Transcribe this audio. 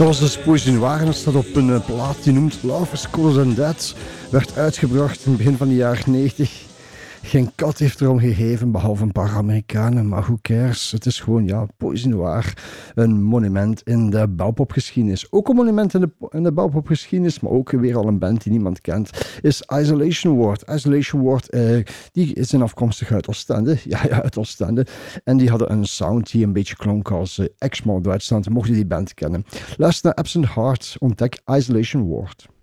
was dus Poison Noir. Dat staat op een plaat die noemt Love is Colder Than That. Werd uitgebracht in het begin van de jaren 90. Geen kat heeft erom gegeven, behalve een paar Amerikanen, maar who cares? Het is gewoon, ja, Poison Noir. Een monument in de belpopgeschiedenis. Ook een monument in de belpopgeschiedenis, maar ook weer al een band die niemand kent, is Isolation Ward. Isolation Ward, die is afkomstig uit Oostende. Ja, uit Oostende. En die hadden een sound die een beetje klonk als Exmo Duitsland. Mocht je die band kennen. Luister naar Absent Heart, ontdek Isolation Ward.